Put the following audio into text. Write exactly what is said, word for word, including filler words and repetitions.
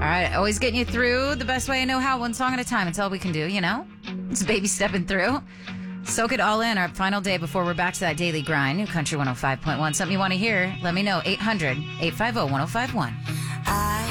right, always getting you through the best way I know how, one song at a time. It's all we can do, you know? It's baby stepping through. Soak it all in. Our final day before we're back to that daily grind. New Country one oh five point one. Something you want to hear? Let me know. eight hundred, eight five zero, one oh five one.